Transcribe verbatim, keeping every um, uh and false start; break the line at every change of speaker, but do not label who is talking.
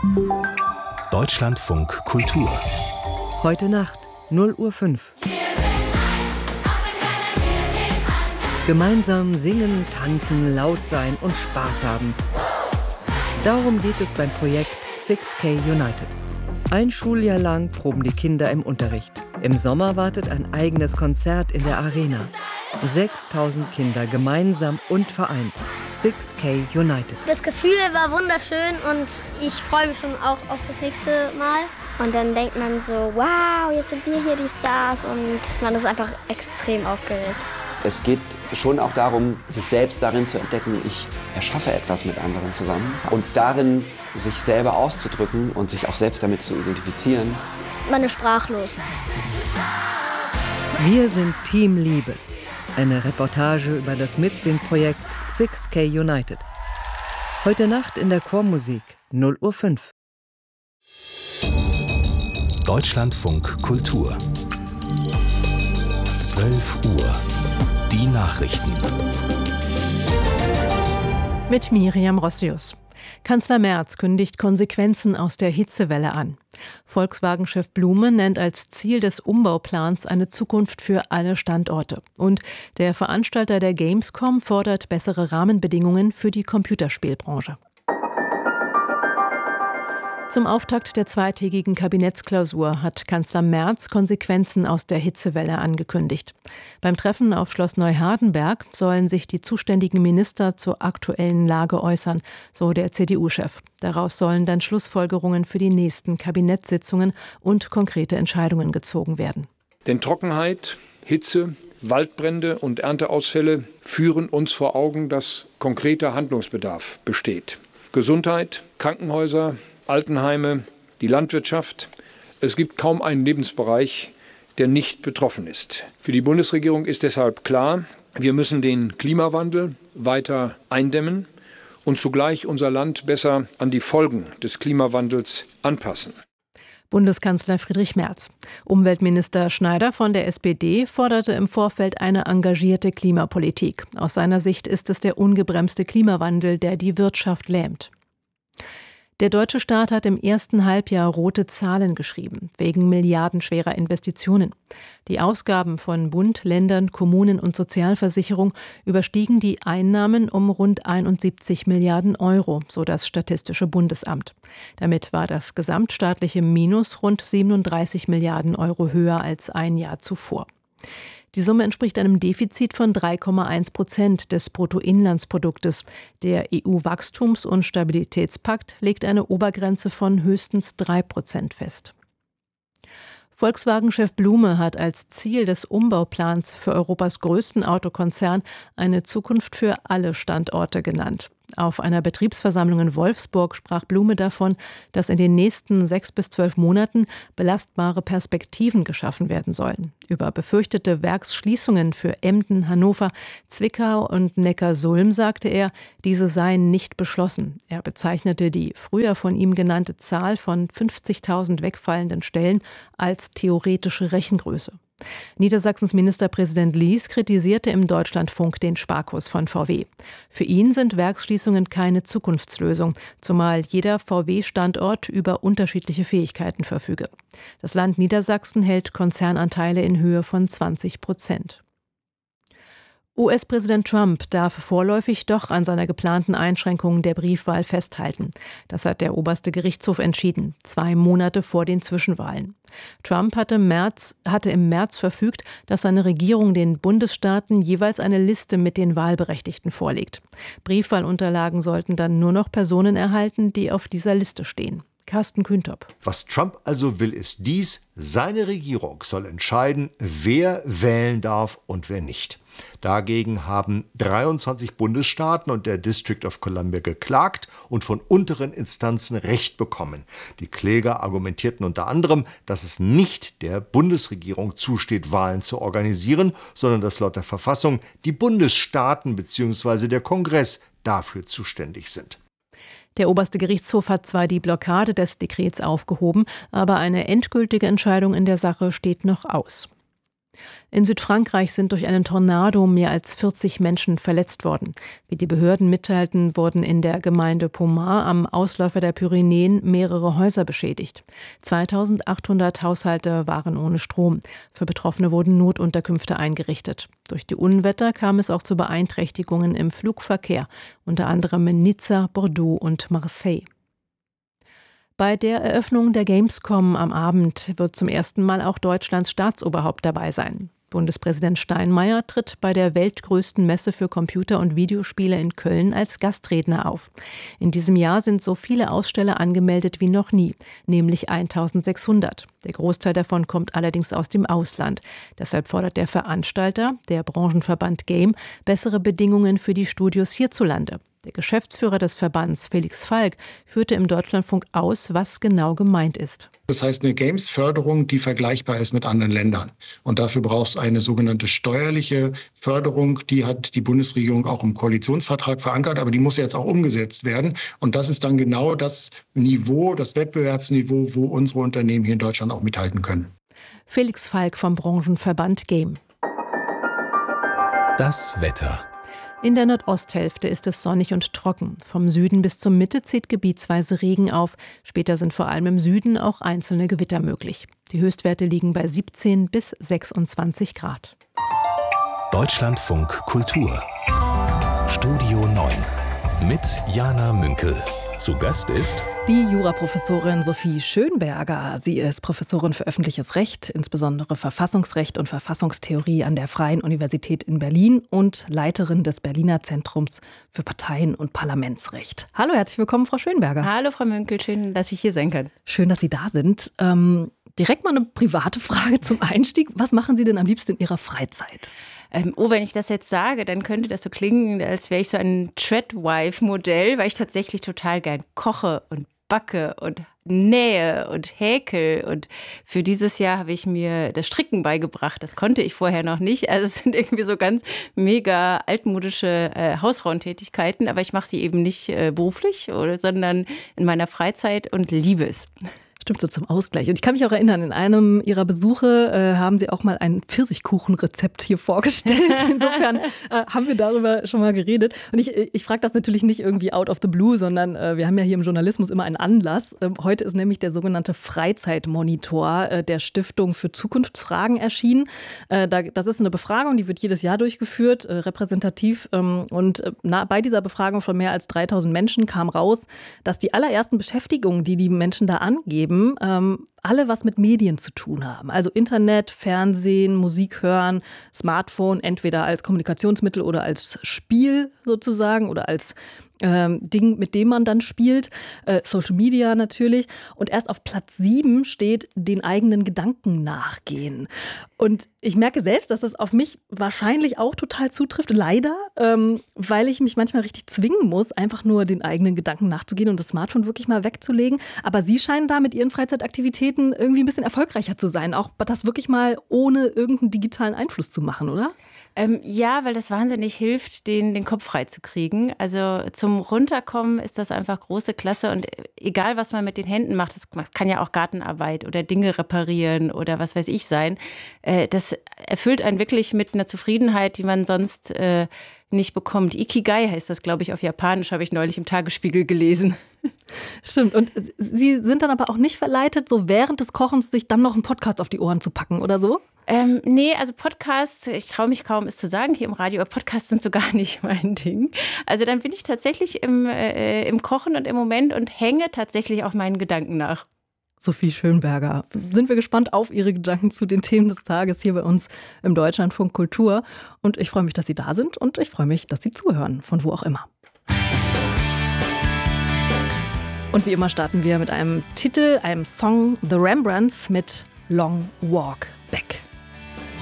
Deutschlandfunk Kultur.
Heute Nacht, null Uhr fünf. Gemeinsam singen, tanzen, laut sein und Spaß haben. Darum geht es beim Projekt six K United. Ein Schuljahr lang proben die Kinder im Unterricht. Im Sommer wartet ein eigenes Konzert in der Arena. sechstausend Kinder gemeinsam und vereint. six K United.
Das Gefühl war wunderschön und ich freue mich schon auch auf das nächste Mal. Und dann denkt man so, wow, jetzt sind wir hier die Stars und man ist einfach extrem aufgeregt.
Es geht schon auch darum, sich selbst darin zu entdecken, ich erschaffe etwas mit anderen zusammen. Und darin sich selber auszudrücken und sich auch selbst damit zu identifizieren.
Man ist sprachlos.
Wir sind Team Liebe. Eine Reportage über das Mitsingprojekt six K United. Heute Nacht in der Chormusik, null Uhr fünf.
Deutschlandfunk Kultur. zwölf Uhr. Die Nachrichten.
Mit Miriam Rossius. Kanzler Merz kündigt Konsequenzen aus der Hitzewelle an. Volkswagen-Chef Blume nennt als Ziel des Umbauplans eine Zukunft für alle Standorte. Und der Veranstalter der Gamescom fordert bessere Rahmenbedingungen für die Computerspielbranche. Zum Auftakt der zweitägigen Kabinettsklausur hat Kanzler Merz Konsequenzen aus der Hitzewelle angekündigt. Beim Treffen auf Schloss Neuhardenberg sollen sich die zuständigen Minister zur aktuellen Lage äußern, so der C D U-Chef. Daraus sollen dann Schlussfolgerungen für die nächsten Kabinettssitzungen und konkrete Entscheidungen gezogen werden.
Denn Trockenheit, Hitze, Waldbrände und Ernteausfälle führen uns vor Augen, dass konkreter Handlungsbedarf besteht. Gesundheit, Krankenhäuser, Altenheime, die Landwirtschaft. Es gibt kaum einen Lebensbereich, der nicht betroffen ist. Für die Bundesregierung ist deshalb klar, wir müssen den Klimawandel weiter eindämmen und zugleich unser Land besser an die Folgen des Klimawandels anpassen.
Bundeskanzler Friedrich Merz. Umweltminister Schneider von der S P D forderte im Vorfeld eine engagierte Klimapolitik. Aus seiner Sicht ist es der ungebremste Klimawandel, der die Wirtschaft lähmt. Der deutsche Staat hat im ersten Halbjahr rote Zahlen geschrieben, wegen milliardenschwerer Investitionen. Die Ausgaben von Bund, Ländern, Kommunen und Sozialversicherung überstiegen die Einnahmen um rund einundsiebzig Milliarden Euro, so das Statistische Bundesamt. Damit war das gesamtstaatliche Minus rund siebenunddreißig Milliarden Euro höher als ein Jahr zuvor. Die Summe entspricht einem Defizit von drei Komma eins Prozent des Bruttoinlandsproduktes. Der E U-Wachstums- und Stabilitätspakt legt eine Obergrenze von höchstens drei Prozent fest. Volkswagen-Chef Blume hat als Ziel des Umbauplans für Europas größten Autokonzern eine Zukunft für alle Standorte genannt. Auf einer Betriebsversammlung in Wolfsburg sprach Blume davon, dass in den nächsten sechs bis zwölf Monaten belastbare Perspektiven geschaffen werden sollen. Über befürchtete Werksschließungen für Emden, Hannover, Zwickau und Neckarsulm sagte er, diese seien nicht beschlossen. Er bezeichnete die früher von ihm genannte Zahl von fünfzigtausend wegfallenden Stellen als theoretische Rechengröße. Niedersachsens Ministerpräsident Lies kritisierte im Deutschlandfunk den Sparkurs von V W. Für ihn sind Werksschließungen keine Zukunftslösung, zumal jeder V W-Standort über unterschiedliche Fähigkeiten verfüge. Das Land Niedersachsen hält Konzernanteile in Höhe von zwanzig Prozent. U S-Präsident Trump darf vorläufig doch an seiner geplanten Einschränkung der Briefwahl festhalten. Das hat der oberste Gerichtshof entschieden, zwei Monate vor den Zwischenwahlen. Trump hatte, März, hatte im März verfügt, dass seine Regierung den Bundesstaaten jeweils eine Liste mit den Wahlberechtigten vorlegt. Briefwahlunterlagen sollten dann nur noch Personen erhalten, die auf dieser Liste stehen. Carsten Kühntop.
Was Trump also will, ist dies: Seine Regierung soll entscheiden, wer wählen darf und wer nicht. Dagegen haben dreiundzwanzig Bundesstaaten und der District of Columbia geklagt und von unteren Instanzen Recht bekommen. Die Kläger argumentierten unter anderem, dass es nicht der Bundesregierung zusteht, Wahlen zu organisieren, sondern dass laut der Verfassung die Bundesstaaten bzw. der Kongress dafür zuständig sind.
Der oberste Gerichtshof hat zwar die Blockade des Dekrets aufgehoben, aber eine endgültige Entscheidung in der Sache steht noch aus. In Südfrankreich sind durch einen Tornado mehr als vierzig Menschen verletzt worden. Wie die Behörden mitteilten, wurden in der Gemeinde Pommard am Ausläufer der Pyrenäen mehrere Häuser beschädigt. zweitausendachthundert Haushalte waren ohne Strom. Für Betroffene wurden Notunterkünfte eingerichtet. Durch die Unwetter kam es auch zu Beeinträchtigungen im Flugverkehr, unter anderem in Nizza, Bordeaux und Marseille. Bei der Eröffnung der Gamescom am Abend wird zum ersten Mal auch Deutschlands Staatsoberhaupt dabei sein. Bundespräsident Steinmeier tritt bei der weltgrößten Messe für Computer- und Videospiele in Köln als Gastredner auf. In diesem Jahr sind so viele Aussteller angemeldet wie noch nie, nämlich eintausendsechshundert. Der Großteil davon kommt allerdings aus dem Ausland. Deshalb fordert der Veranstalter, der Branchenverband Game, bessere Bedingungen für die Studios hierzulande. Der Geschäftsführer des Verbands, Felix Falk, führte im Deutschlandfunk aus, was genau gemeint ist.
Das heißt eine Games-Förderung, die vergleichbar ist mit anderen Ländern. Und dafür braucht es eine sogenannte steuerliche Förderung. Die hat die Bundesregierung auch im Koalitionsvertrag verankert, aber die muss jetzt auch umgesetzt werden. Und das ist dann genau das Niveau, das Wettbewerbsniveau, wo unsere Unternehmen hier in Deutschland auch mithalten können.
Felix Falk vom Branchenverband Game.
Das Wetter.
In der Nordosthälfte ist es sonnig und trocken. Vom Süden bis zur Mitte zieht gebietsweise Regen auf. Später sind vor allem im Süden auch einzelne Gewitter möglich. Die Höchstwerte liegen bei siebzehn bis sechsundzwanzig Grad.
Deutschlandfunk Kultur. Studio neun. Mit Jana Münkel. Zu Gast ist
die Juraprofessorin Sophie Schönberger. Sie ist Professorin für öffentliches Recht, insbesondere Verfassungsrecht und Verfassungstheorie an der Freien Universität in Berlin und Leiterin des Berliner Zentrums für Parteien- und Parlamentsrecht. Hallo, herzlich willkommen, Frau Schönberger.
Hallo, Frau Münkel, schön, dass ich hier sein kann.
Schön, dass Sie da sind. Ähm, direkt mal eine private Frage zum Einstieg. Was machen Sie denn am liebsten in Ihrer Freizeit?
Ähm, oh, wenn ich das jetzt sage, dann könnte das so klingen, als wäre ich so ein Treadwife-Modell, weil ich tatsächlich total gern koche und backe und nähe und häkel. Und für dieses Jahr habe ich mir das Stricken beigebracht. Das konnte ich vorher noch nicht. Also es sind irgendwie so ganz mega altmodische äh, Hausfrauentätigkeiten, aber ich mache sie eben nicht äh, beruflich, oder, sondern in meiner Freizeit und liebe es.
Stimmt, so zum Ausgleich. Und ich kann mich auch erinnern, in einem Ihrer Besuche äh, haben Sie auch mal ein Pfirsichkuchenrezept hier vorgestellt. Insofern äh, haben wir darüber schon mal geredet. Und ich, ich frage das natürlich nicht irgendwie out of the blue, sondern äh, wir haben ja hier im Journalismus immer einen Anlass. Ähm, heute ist nämlich der sogenannte Freizeitmonitor äh, der Stiftung für Zukunftsfragen erschienen. Äh, da, das ist eine Befragung, die wird jedes Jahr durchgeführt, äh, repräsentativ. Ähm, und äh, na, bei dieser Befragung von mehr als dreitausend Menschen kam raus, dass die allerersten Beschäftigungen, die die Menschen da angeben, Ähm, alle was mit Medien zu tun haben. Also Internet, Fernsehen, Musik hören, Smartphone, entweder als Kommunikationsmittel oder als Spiel sozusagen oder als ähm, Ding, mit dem man dann spielt. Äh, Social Media natürlich. Und erst auf Platz sieben steht, den eigenen Gedanken nachgehen. Und ich merke selbst, dass das auf mich wahrscheinlich auch total zutrifft, leider, ähm, weil ich mich manchmal richtig zwingen muss, einfach nur den eigenen Gedanken nachzugehen und das Smartphone wirklich mal wegzulegen. Aber Sie scheinen da mit Ihren Freizeitaktivitäten irgendwie ein bisschen erfolgreicher zu sein, auch das wirklich mal ohne irgendeinen digitalen Einfluss zu machen, oder?
Ähm, ja, weil das wahnsinnig hilft, den, den Kopf frei zu kriegen. Also zum Runterkommen ist das einfach große Klasse. Und egal, was man mit den Händen macht, das kann ja auch Gartenarbeit oder Dinge reparieren oder was weiß ich sein, äh, das erfüllt einen wirklich mit einer Zufriedenheit, die man sonst äh, nicht bekommt. Ikigai heißt das, glaube ich, auf Japanisch, habe ich neulich im Tagesspiegel gelesen.
Stimmt. Und Sie sind dann aber auch nicht verleitet, so während des Kochens sich dann noch einen Podcast auf die Ohren zu packen oder so?
Ähm, nee, also Podcasts, ich traue mich kaum, es zu sagen hier im Radio, aber Podcasts sind so gar nicht mein Ding. Also dann bin ich tatsächlich im, äh, im Kochen und im Moment und hänge tatsächlich auch meinen Gedanken nach.
Sophie Schönberger. Sind wir gespannt auf Ihre Gedanken zu den Themen des Tages hier bei uns im Deutschlandfunk Kultur. Und ich freue mich, dass Sie da sind und ich freue mich, dass Sie zuhören, von wo auch immer. Und wie immer starten wir mit einem Titel, einem Song, The Rembrandts mit Long Walk Back.